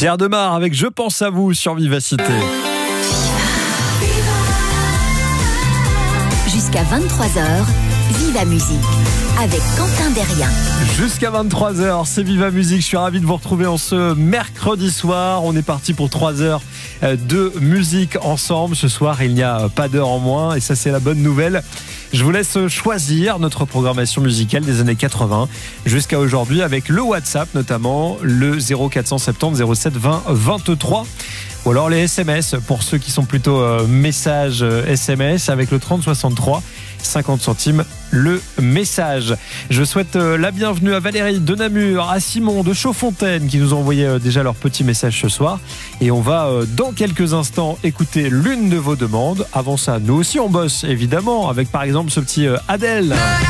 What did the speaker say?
Pierre Demar avec Je pense à vous sur Vivacité. Jusqu'à 23h, Viva Musique avec Quentin Derrien. Jusqu'à 23h, c'est Viva Musique. Je suis ravi de vous retrouver en ce mercredi soir. On est parti pour 3 heures de musique ensemble. Ce soir, il n'y a pas d'heure en moins et ça, c'est la bonne nouvelle. Je vous laisse choisir notre programmation musicale des années 80 jusqu'à aujourd'hui avec le WhatsApp, notamment le 0470 07 20 23. Ou alors les SMS pour ceux qui sont plutôt messages SMS avec le 3063, 50 centimes le message. Je souhaite la bienvenue à Valérie de Namur, à Simon de Chaudfontaine qui nous ont envoyé déjà leur petit message ce soir. Et on va dans quelques instants écouter l'une de vos demandes. Avant ça, nous aussi on bosse évidemment avec par exemple ce petit Adèle.